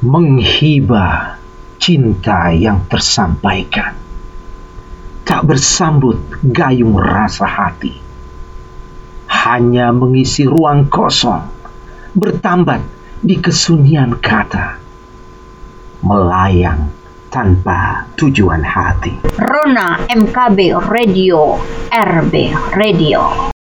menghibah cinta yang tersampaikan, tak bersambut gayung rasa hati, hanya mengisi ruang kosong, bertambat di kesunyian kata, melayang tanpa tujuan hati. Rona MKB Radio, RB Radio.